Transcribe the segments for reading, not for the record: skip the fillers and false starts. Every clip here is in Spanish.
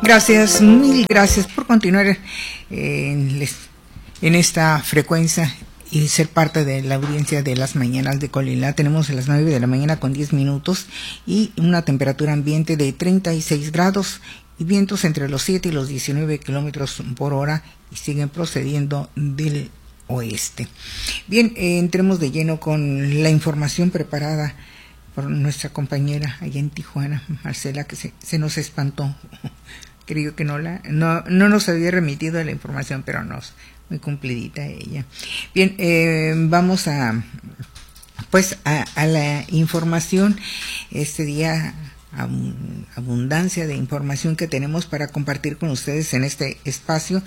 Gracias, mil gracias por continuar en esta frecuencia y ser parte de la audiencia de las mañanas de Colila. Tenemos a las 9 de la mañana con 10 minutos y una temperatura ambiente de 36 grados y vientos entre los 7 y los 19 kilómetros por hora y siguen procediendo del oeste. Bien, entremos de lleno con la información preparada por nuestra compañera allá en Tijuana, Marcela, que se nos espantó. Creo que no nos había remitido la información, pero muy cumplidita ella. Bien, vamos a la información. Este día, abundancia de información que tenemos para compartir con ustedes en este espacio,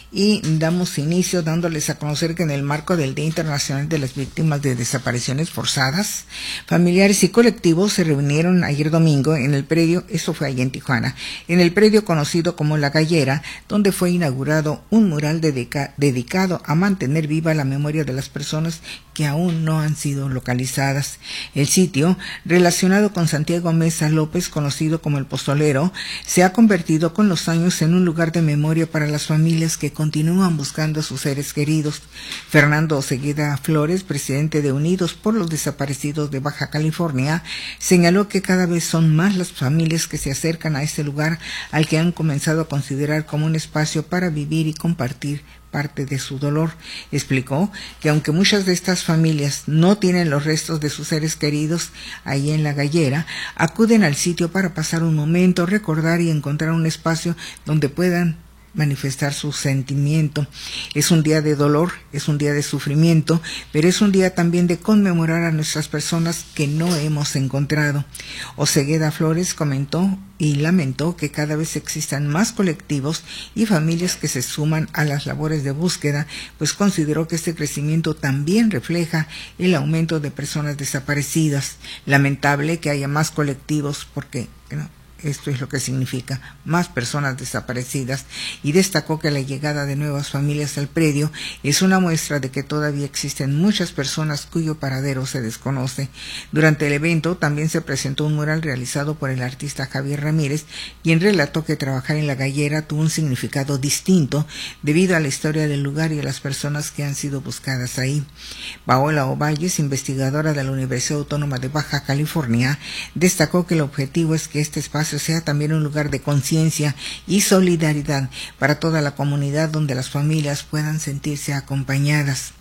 y damos inicio dándoles a conocer que en el marco del Día Internacional de las Víctimas de Desapariciones Forzadas, familiares y colectivos se reunieron ayer domingo en el predio, eso fue allá en Tijuana, en el predio conocido como La Gallera, donde fue inaugurado un mural dedicado a mantener viva la memoria de las personas que aún no han sido localizadas. El sitio, relacionado con Santiago Mesa López, conocido como El Pozolero, se ha convertido con los años en un lugar de memoria para las familias que continúan buscando a sus seres queridos. Fernando Osegueda Flores, presidente de Unidos por los Desaparecidos de Baja California, señaló que cada vez son más las familias que se acercan a este lugar al que han comenzado a considerar como un espacio para vivir y compartir parte de su dolor. Explicó que aunque muchas de estas familias no tienen los restos de sus seres queridos ahí en La Gallera, acuden al sitio para pasar un momento, recordar y encontrar un espacio donde puedan manifestar su sentimiento. Es un día de dolor, es un día de sufrimiento, pero es un día también de conmemorar a nuestras personas que no hemos encontrado. Osegueda Flores comentó y lamentó que cada vez existan más colectivos y familias que se suman a las labores de búsqueda, pues consideró que este crecimiento también refleja el aumento de personas desaparecidas. Lamentable que haya más colectivos porque esto es lo que significa, más personas desaparecidas, y destacó que la llegada de nuevas familias al predio es una muestra de que todavía existen muchas personas cuyo paradero se desconoce. Durante el evento también se presentó un mural realizado por el artista Javier Ramírez, quien relató que trabajar en La Gallera tuvo un significado distinto debido a la historia del lugar y a las personas que han sido buscadas ahí. Paola Ovalles, investigadora de la Universidad Autónoma de Baja California, destacó que el objetivo es que este espacio sea también un lugar de conciencia y solidaridad para toda la comunidad, donde las familias puedan sentirse acompañadas.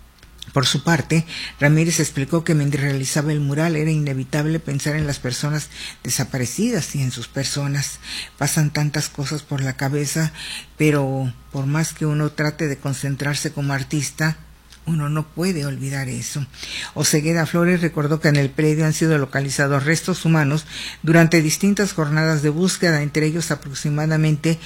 Por su parte, Ramírez explicó que mientras realizaba el mural era inevitable pensar en las personas desaparecidas y en sus personas. Pasan tantas cosas por la cabeza, pero por más que uno trate de concentrarse como artista, uno no puede olvidar eso. Osegueda Flores recordó que en el predio han sido localizados restos humanos durante distintas jornadas de búsqueda, entre ellos aproximadamente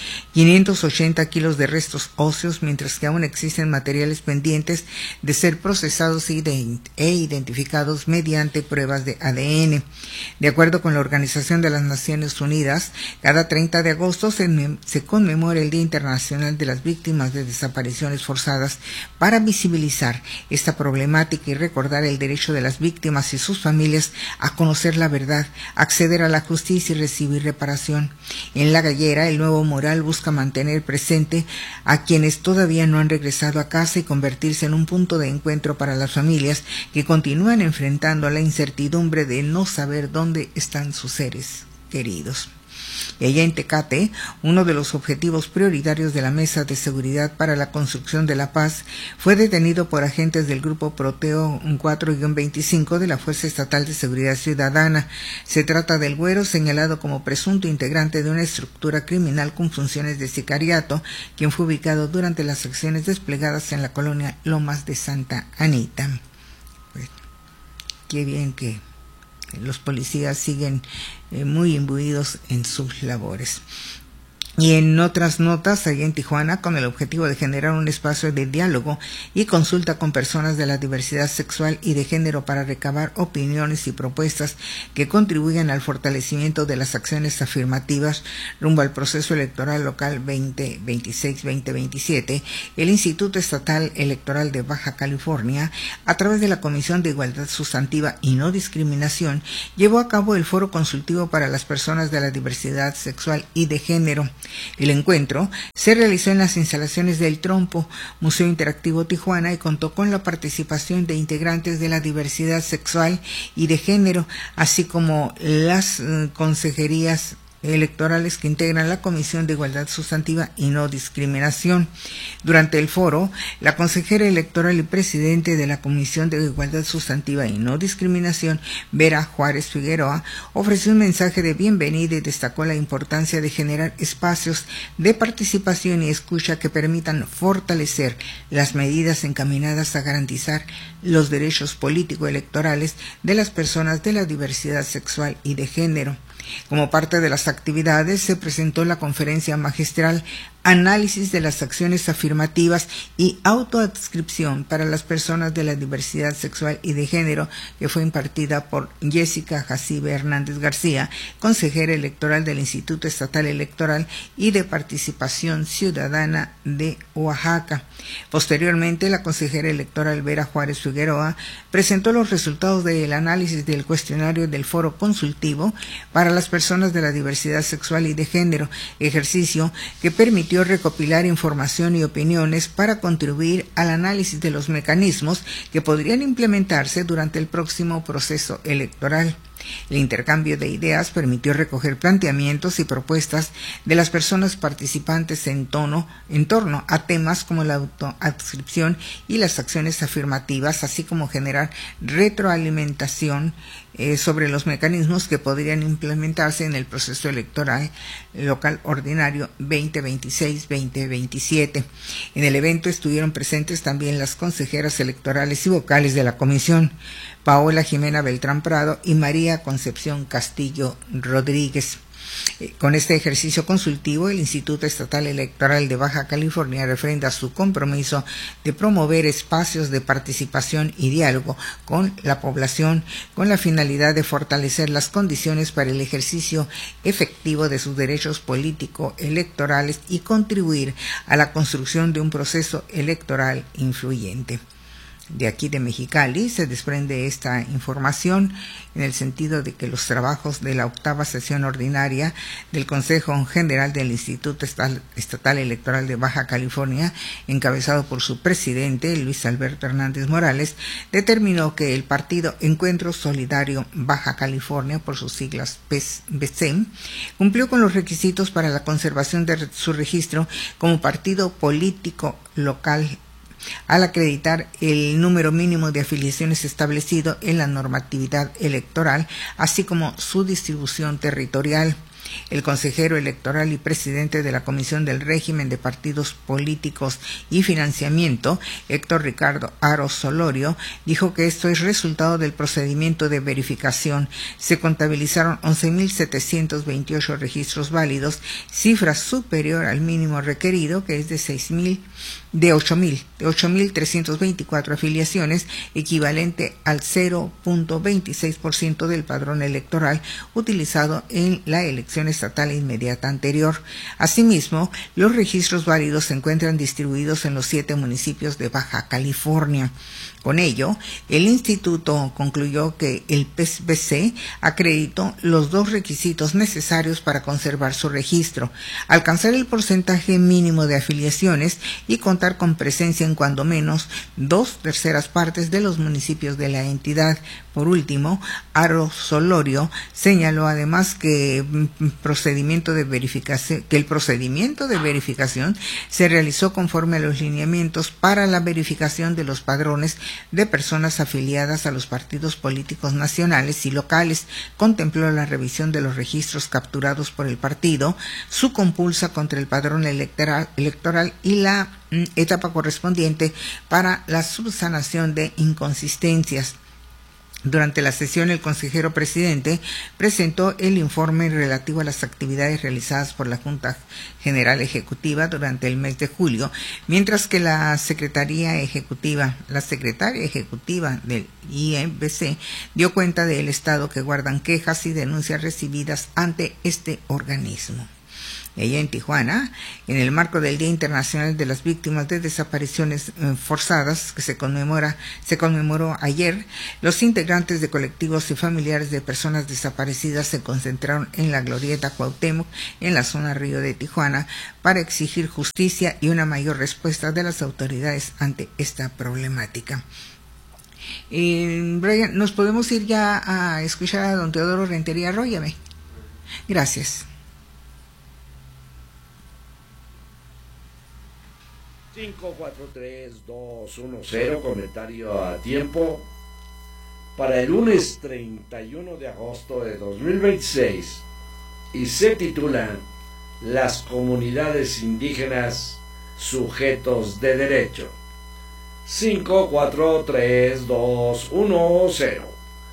580 kilos de restos óseos, mientras que aún existen materiales pendientes de ser procesados e identificados mediante pruebas de ADN. De acuerdo con la Organización de las Naciones Unidas, cada 30 de agosto se conmemora el Día Internacional de las Víctimas de Desapariciones Forzadas para visibilizar esta problemática y recordar el derecho de las víctimas y sus familias a conocer la verdad, acceder a la justicia y recibir reparación. En La Gallera, el nuevo mural busca mantener presente a quienes todavía no han regresado a casa y convertirse en un punto de encuentro para las familias que continúan enfrentando la incertidumbre de no saber dónde están sus seres queridos. Y allá en Tecate, uno de los objetivos prioritarios de la Mesa de Seguridad para la Construcción de la Paz fue detenido por agentes del Grupo Proteo 4-25 de la Fuerza Estatal de Seguridad Ciudadana. Se trata del Güero, señalado como presunto integrante de una estructura criminal con funciones de sicariato, quien fue ubicado durante las acciones desplegadas en la colonia Lomas de Santa Anita. Pues, qué bien que los policías siguen muy imbuidos en sus labores. Y en otras notas, allá en Tijuana, con el objetivo de generar un espacio de diálogo y consulta con personas de la diversidad sexual y de género para recabar opiniones y propuestas que contribuyan al fortalecimiento de las acciones afirmativas rumbo al proceso electoral local 2026-2027, el Instituto Estatal Electoral de Baja California, a través de la Comisión de Igualdad Sustantiva y No Discriminación, llevó a cabo el Foro Consultivo para las Personas de la Diversidad Sexual y de Género. El encuentro se realizó en las instalaciones del Trompo, Museo Interactivo Tijuana, y contó con la participación de integrantes de la diversidad sexual y de género, así como las consejerías electorales que integran la Comisión de Igualdad Sustantiva y No Discriminación. Durante el foro, la consejera electoral y presidente de la Comisión de Igualdad Sustantiva y No Discriminación, Vera Juárez Figueroa, ofreció un mensaje de bienvenida y destacó la importancia de generar espacios de participación y escucha que permitan fortalecer las medidas encaminadas a garantizar los derechos político-electorales de las personas de la diversidad sexual y de género. Como parte de las actividades se presentó la conferencia magistral Análisis de las acciones afirmativas y autoadscripción para las personas de la diversidad sexual y de género, que fue impartida por Jessica Jacibe Hernández García, consejera electoral del Instituto Estatal Electoral y de Participación Ciudadana de Oaxaca. Posteriormente, la consejera electoral Vera Juárez Figueroa presentó los resultados del análisis del cuestionario del Foro Consultivo para las personas de la diversidad sexual y de género, ejercicio que permitió recopilar información y opiniones para contribuir al análisis de los mecanismos que podrían implementarse durante el próximo proceso electoral. El intercambio de ideas permitió recoger planteamientos y propuestas de las personas participantes en torno a temas como la autoadscripción y las acciones afirmativas, así como generar retroalimentación sobre los mecanismos que podrían implementarse en el proceso electoral local ordinario 2026-2027. En el evento estuvieron presentes también las consejeras electorales y vocales de la comisión, Paola Jimena Beltrán Prado y María Concepción Castillo Rodríguez. Con este ejercicio consultivo, el Instituto Estatal Electoral de Baja California refrenda su compromiso de promover espacios de participación y diálogo con la población con la finalidad de fortalecer las condiciones para el ejercicio efectivo de sus derechos político-electorales y contribuir a la construcción de un proceso electoral influyente. De aquí de Mexicali se desprende esta información en el sentido de que los trabajos de la 8ª sesión ordinaria del Consejo General del Instituto Estatal Electoral de Baja California, encabezado por su presidente Luis Alberto Hernández Morales, determinó que el partido Encuentro Solidario Baja California, por sus siglas BC, cumplió con los requisitos para la conservación de su registro como partido político local al acreditar el número mínimo de afiliaciones establecido en la normatividad electoral, así como su distribución territorial. El consejero electoral y presidente de la Comisión del Régimen de Partidos Políticos y Financiamiento, Héctor Ricardo Aro Solorio, dijo que esto es resultado del procedimiento de verificación. Se contabilizaron 11.728 registros válidos, cifra superior al mínimo requerido, que es de 8.324 afiliaciones, equivalente al 0.26% del padrón electoral utilizado en la elección estatal inmediata anterior. Asimismo, los registros válidos se encuentran distribuidos en los 7 municipios de Baja California. Con ello, el instituto concluyó que el PSBC acreditó los 2 requisitos necesarios para conservar su registro: alcanzar el porcentaje mínimo de afiliaciones y contar con presencia en cuando menos 2/3 partes de los municipios de la entidad. Por último, Aro Solorio señaló además que el procedimiento de verificación se realizó conforme a los lineamientos para la verificación de los padrones de personas afiliadas a los partidos políticos nacionales y locales. Contempló la revisión de los registros capturados por el partido, su compulsa contra el padrón electoral y la etapa correspondiente para la subsanación de inconsistencias. Durante la sesión, el consejero presidente presentó el informe relativo a las actividades realizadas por la Junta General Ejecutiva durante el mes de julio, mientras que la secretaria ejecutiva del IEBC dio cuenta del estado que guardan quejas y denuncias recibidas ante este organismo. allá en Tijuana, en el marco del Día Internacional de las Víctimas de Desapariciones Forzadas, que se conmemoró ayer. Los integrantes de colectivos y familiares de personas desaparecidas se concentraron en la Glorieta Cuauhtémoc, en la zona Río de Tijuana, para exigir justicia y una mayor respuesta de las autoridades ante esta problemática. Brian, ¿nos podemos ir ya a escuchar a don Teodoro Rentería? Arróyame. Gracias. 5, 4, 3, 2, 1, 0, comentario a tiempo para el lunes 31 de agosto de 2026 y se titula Las comunidades indígenas sujetos de derecho. 5, 4, 3, 2, 1, 0.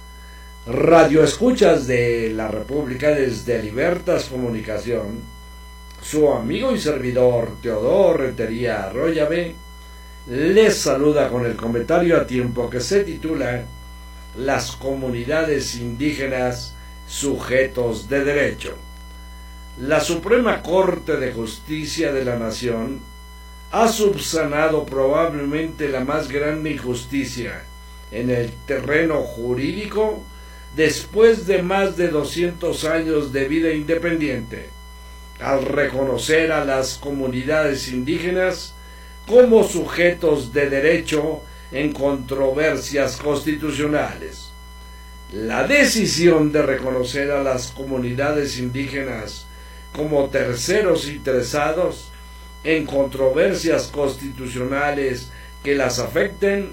Radio Escuchas de la República desde Libertas Comunicación. Su amigo y servidor Teodoro Rentería Arroyave les saluda con el comentario a tiempo que se titula Las comunidades indígenas sujetos de derecho. La Suprema Corte de Justicia de la Nación ha subsanado probablemente la más grande injusticia en el terreno jurídico después de más de 200 años de vida independiente, al reconocer a las comunidades indígenas como sujetos de derecho en controversias constitucionales. La decisión de reconocer a las comunidades indígenas como terceros interesados en controversias constitucionales que las afecten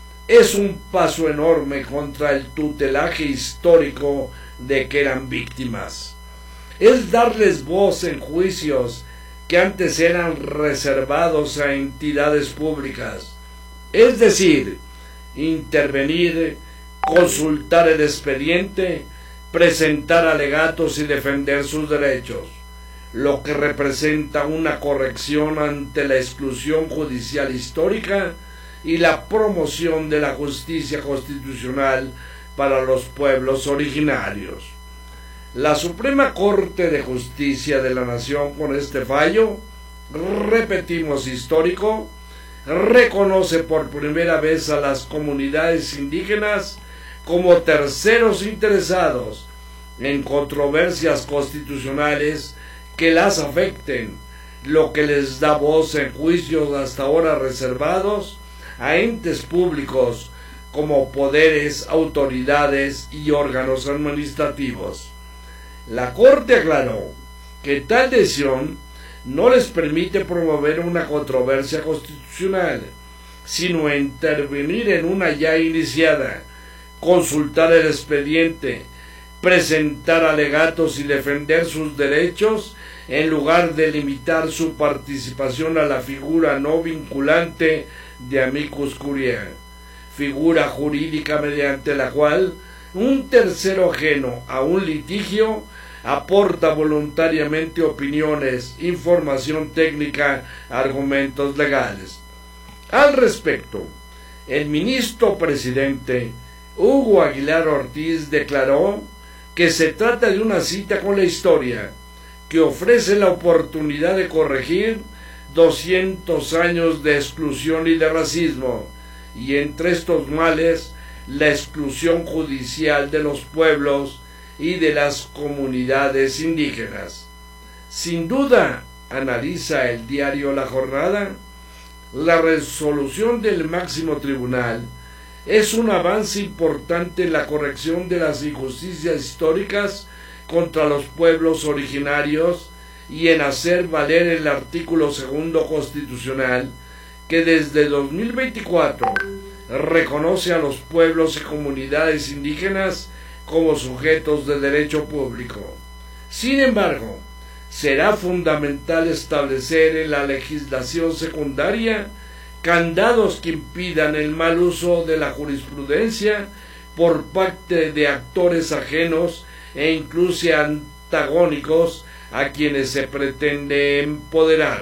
es un paso enorme contra el tutelaje histórico de que eran víctimas. Es darles voz en juicios que antes eran reservados a entidades públicas, es decir, intervenir, consultar el expediente, presentar alegatos y defender sus derechos, lo que representa una corrección ante la exclusión judicial histórica y la promoción de la justicia constitucional para los pueblos originarios. La Suprema Corte de Justicia de la Nación, con este fallo, repetimos histórico, reconoce por primera vez a las comunidades indígenas como terceros interesados en controversias constitucionales que las afecten, lo que les da voz en juicios hasta ahora reservados a entes públicos como poderes, autoridades y órganos administrativos. La Corte aclaró que tal decisión no les permite promover una controversia constitucional, sino intervenir en una ya iniciada, consultar el expediente, presentar alegatos y defender sus derechos, en lugar de limitar su participación a la figura no vinculante de amicus curiae, figura jurídica mediante la cual un tercero ajeno a un litigio aporta voluntariamente opiniones, información técnica, argumentos legales. Al respecto, el ministro presidente Hugo Aguilar Ortiz declaró que se trata de una cita con la historia, que ofrece la oportunidad de corregir 200 años de exclusión y de racismo, y entre estos males, la exclusión judicial de los pueblos y de las comunidades indígenas. Sin duda, analiza el diario La Jornada, la resolución del máximo tribunal es un avance importante en la corrección de las injusticias históricas contra los pueblos originarios y en hacer valer el artículo 2 constitucional que desde 2024 reconoce a los pueblos y comunidades indígenas como sujetos de derecho público. Sin embargo, será fundamental establecer en la legislación secundaria candados que impidan el mal uso de la jurisprudencia por parte de actores ajenos e incluso antagónicos a quienes se pretende empoderar.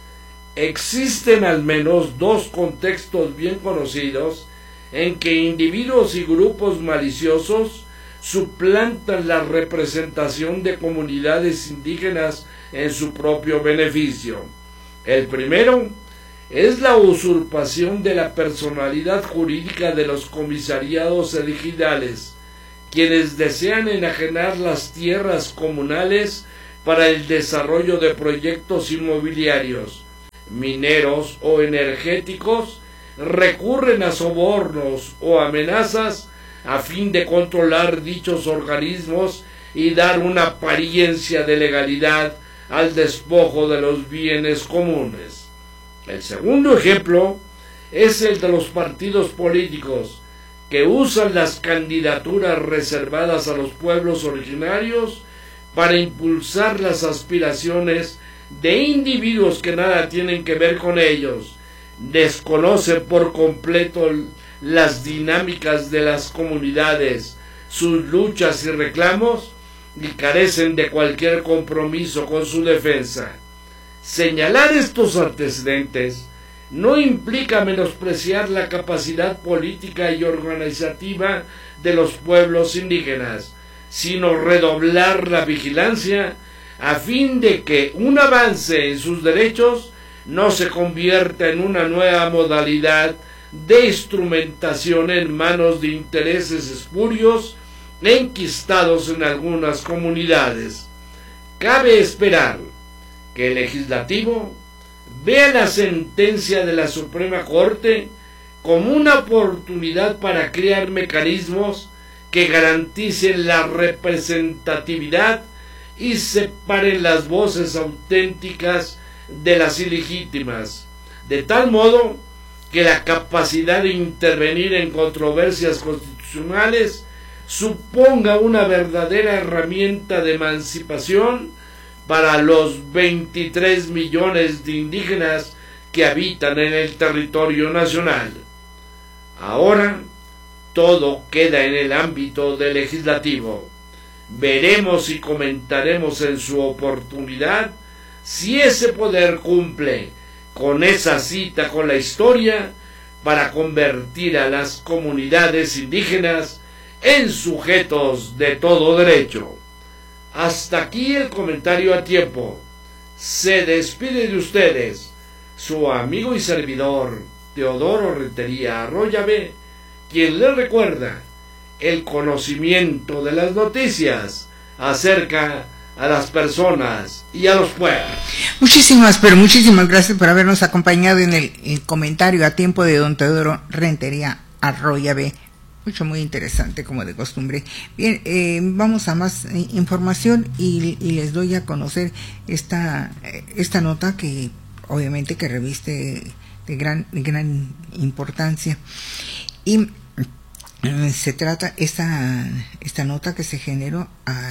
Existen al menos dos contextos bien conocidos en que individuos y grupos maliciosos suplantan la representación de comunidades indígenas en su propio beneficio. El primero es la usurpación de la personalidad jurídica de los comisariados ejidales, quienes desean enajenar las tierras comunales para el desarrollo de proyectos inmobiliarios, mineros o energéticos, recurren a sobornos o amenazas a fin de controlar dichos organismos y dar una apariencia de legalidad al despojo de los bienes comunes. El segundo ejemplo es el de los partidos políticos que usan las candidaturas reservadas a los pueblos originarios para impulsar las aspiraciones de individuos que nada tienen que ver con ellos, desconocen por completo las dinámicas de las comunidades, sus luchas y reclamos, y carecen de cualquier compromiso con su defensa. Señalar estos antecedentes no implica menospreciar la capacidad política y organizativa de los pueblos indígenas, sino redoblar la vigilancia a fin de que un avance en sus derechos no se convierta en una nueva modalidad de instrumentación en manos de intereses espurios enquistados en algunas comunidades. Cabe esperar que el legislativo vea la sentencia de la Suprema Corte como una oportunidad para crear mecanismos que garanticen la representatividad y separen las voces auténticas de las ilegítimas, de tal modo que la capacidad de intervenir en controversias constitucionales suponga una verdadera herramienta de emancipación para los 23 millones de indígenas que habitan en el territorio nacional. Ahora, todo queda en el ámbito del legislativo. Veremos y comentaremos en su oportunidad si ese poder cumple con esa cita con la historia para convertir a las comunidades indígenas en sujetos de todo derecho. Hasta aquí el comentario a tiempo. Se despide de ustedes su amigo y servidor Teodoro Rentería Arroyave, quien les recuerda el conocimiento de las noticias acerca a las personas y a los pueblos. Muchísimas gracias por habernos acompañado en el comentario a tiempo de don Teodoro Rentería Arroyave. Muy interesante, como de costumbre. Bien, vamos a más información y les doy a conocer esta nota que obviamente que reviste de gran importancia. Y se trata esta nota que se generó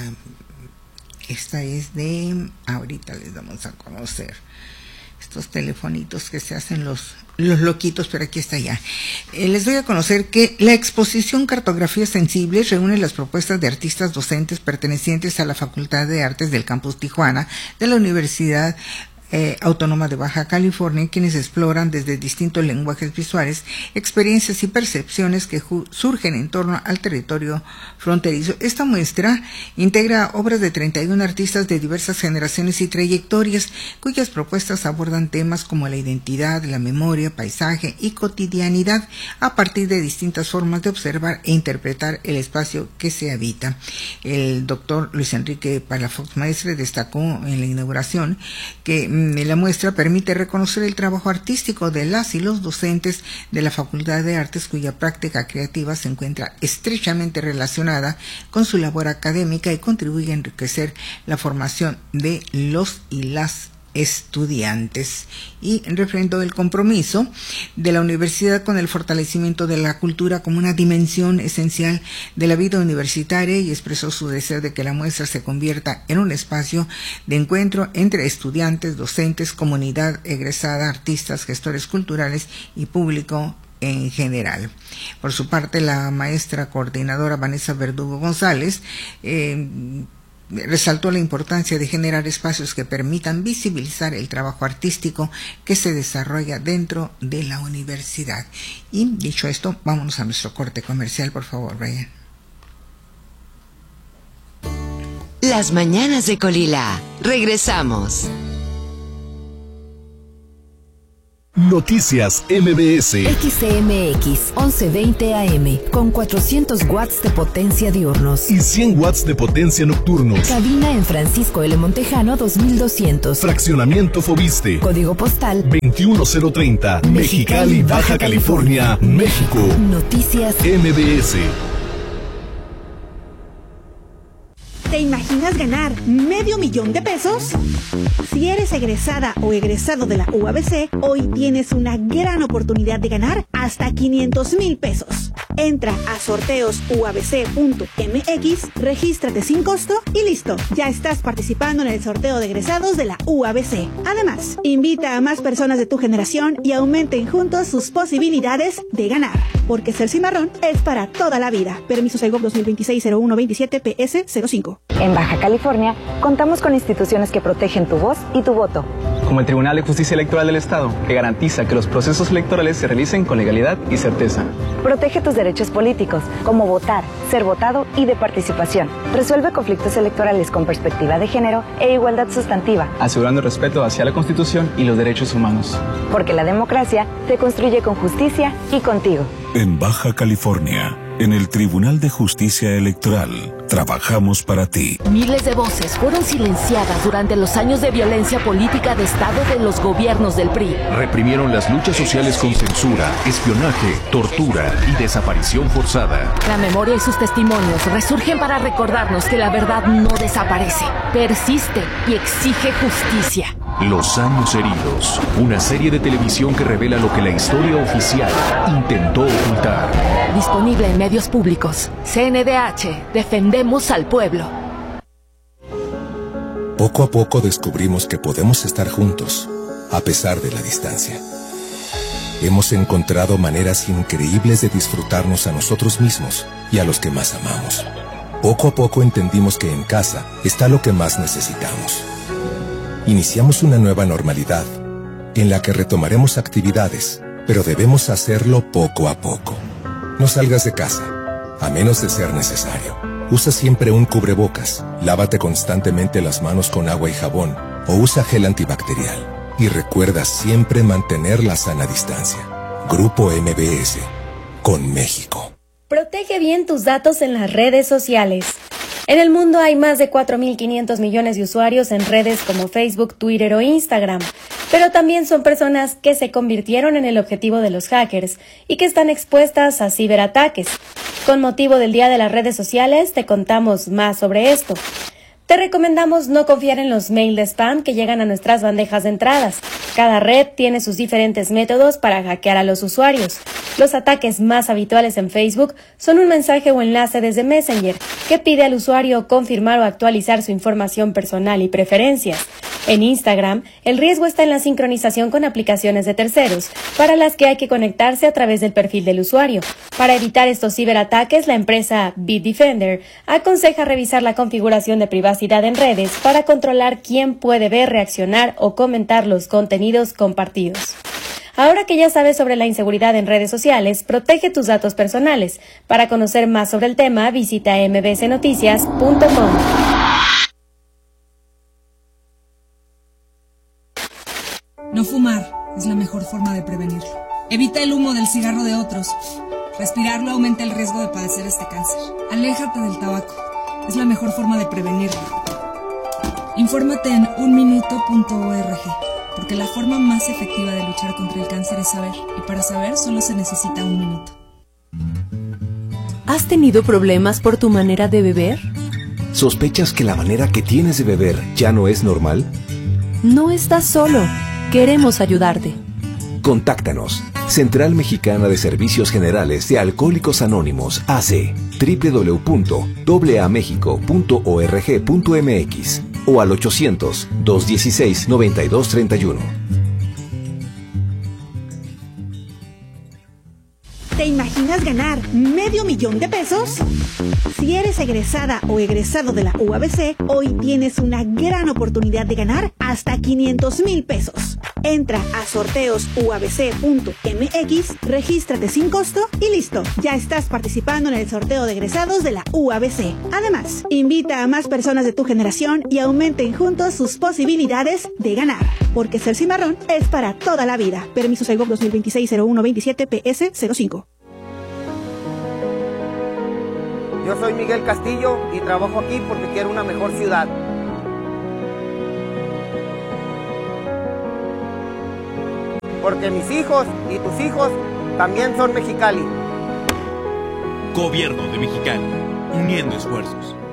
esta es de, ahorita les damos a conocer estos telefonitos que se hacen los loquitos, pero aquí está ya. Les doy a conocer que la exposición Cartografías Sensibles reúne las propuestas de artistas docentes pertenecientes a la Facultad de Artes del Campus Tijuana de la Universidad Autónoma de Baja California, quienes exploran desde distintos lenguajes visuales, experiencias y percepciones que surgen en torno al territorio fronterizo. Esta muestra integra obras de 31 artistas de diversas generaciones y trayectorias, cuyas propuestas abordan temas como la identidad, la memoria, paisaje y cotidianidad, a partir de distintas formas de observar e interpretar el espacio que se habita. El doctor Luis Enrique Palafox Maestre destacó en la inauguración que la muestra permite reconocer el trabajo artístico de las y los docentes de la Facultad de Artes, cuya práctica creativa se encuentra estrechamente relacionada con su labor académica y contribuye a enriquecer la formación de los y las estudiantes. Y refrendó el compromiso de la universidad con el fortalecimiento de la cultura como una dimensión esencial de la vida universitaria, y expresó su deseo de que la muestra se convierta en un espacio de encuentro entre estudiantes, docentes, comunidad egresada, artistas, gestores culturales y público en general. Por su parte, la maestra coordinadora Vanessa Verdugo González resaltó la importancia de generar espacios que permitan visibilizar el trabajo artístico que se desarrolla dentro de la universidad. Y dicho esto, vámonos a nuestro corte comercial, por favor, Brian. Las mañanas de Colila. Regresamos. Noticias MBS. XCMX 1120 AM con 400 watts de potencia diurnos y 100 watts de potencia nocturnos. Cabina en Francisco L. Montejano 2200. Fraccionamiento Fobiste. Código postal 21030. Mexicali, Baja California, México. Noticias MBS. ¿Te imaginas ganar $500,000 de pesos? Si eres egresada o egresado de la UABC, hoy tienes una gran oportunidad de ganar hasta $500,000 pesos. Entra a sorteosuabc.mx, regístrate sin costo y listo. Ya estás participando en el sorteo de egresados de la UABC. Además, invita a más personas de tu generación y aumenten juntos sus posibilidades de ganar. Porque ser cimarrón es para toda la vida. Permiso Segov 2026-0127 PS05. En Baja California, contamos con instituciones que protegen tu voz y tu voto. Como el Tribunal de Justicia Electoral del Estado, que garantiza que los procesos electorales se realicen con legalidad y certeza. Protege tus derechos políticos, como votar, ser votado y de participación. Resuelve conflictos electorales con perspectiva de género e igualdad sustantiva. Asegurando el respeto hacia la Constitución y los derechos humanos. Porque la democracia se construye con justicia y contigo. En Baja California, en el Tribunal de Justicia Electoral, trabajamos para ti. Miles de voces fueron silenciadas durante los años de violencia política de Estado de los gobiernos del PRI. Reprimieron las luchas sociales con censura, espionaje, tortura y desaparición forzada. La memoria y sus testimonios resurgen para recordarnos que la verdad no desaparece, persiste y exige justicia. Los años heridos, una serie de televisión que revela lo que la historia oficial intentó ocultar. Disponible en medios públicos. CNDH, defendemos al pueblo. Poco a poco descubrimos que podemos estar juntos, a pesar de la distancia. Hemos encontrado maneras increíbles de disfrutarnos a nosotros mismos y a los que más amamos. Poco a poco entendimos que en casa está lo que más necesitamos. Iniciamos una nueva normalidad, en la que retomaremos actividades, pero debemos hacerlo poco a poco. No salgas de casa, a menos de ser necesario. Usa siempre un cubrebocas, lávate constantemente las manos con agua y jabón, o usa gel antibacterial. Y recuerda siempre mantener la sana distancia. Grupo MBS, con México. Protege bien tus datos en las redes sociales. En el mundo hay más de 4.500 millones de usuarios en redes como Facebook, Twitter o Instagram, pero también son personas que se convirtieron en el objetivo de los hackers y que están expuestas a ciberataques. Con motivo del Día de las Redes Sociales, te contamos más sobre esto. Te recomendamos no confiar en los mails de spam que llegan a nuestras bandejas de entradas. Cada red tiene sus diferentes métodos para hackear a los usuarios. Los ataques más habituales en Facebook son un mensaje o enlace desde Messenger que pide al usuario confirmar o actualizar su información personal y preferencias. En Instagram, el riesgo está en la sincronización con aplicaciones de terceros, para las que hay que conectarse a través del perfil del usuario. Para evitar estos ciberataques, la empresa Bitdefender aconseja revisar la configuración de privacidad en redes para controlar quién puede ver, reaccionar o comentar los contenidos compartidos. Ahora que ya sabes sobre la inseguridad en redes sociales, protege tus datos personales. Para conocer más sobre el tema, visita mbsnoticias.com. No fumar es la mejor forma de prevenirlo. Evita el humo del cigarro de otros. Respirarlo aumenta el riesgo de padecer este cáncer. Aléjate del tabaco. Es la mejor forma de prevenirlo. Infórmate en unminuto.org, porque la forma más efectiva de luchar contra el cáncer es saber, y para saber solo se necesita 1 minuto. ¿Has tenido problemas por tu manera de beber? ¿Sospechas que la manera que tienes de beber ya no es normal? No estás solo. Queremos ayudarte. Contáctanos. Central Mexicana de Servicios Generales de Alcohólicos Anónimos, AC, www.amexico.org.mx o al 800-216-9231. ¿Te imaginas ¿Podrías ganar $500,000? Si eres egresada o egresado de la UABC, hoy tienes una gran oportunidad de ganar hasta $500,000. Entra a sorteosuabc.mx, regístrate sin costo y listo, ya estás participando en el sorteo de egresados de la UABC. Además, invita a más personas de tu generación y aumenten juntos sus posibilidades de ganar. Porque ser cimarrón es para toda la vida. Permiso Segov 2026-0127 PS05. Yo soy Miguel Castillo y trabajo aquí porque quiero una mejor ciudad. Porque mis hijos y tus hijos también son Mexicali. Gobierno de Mexicali, uniendo esfuerzos.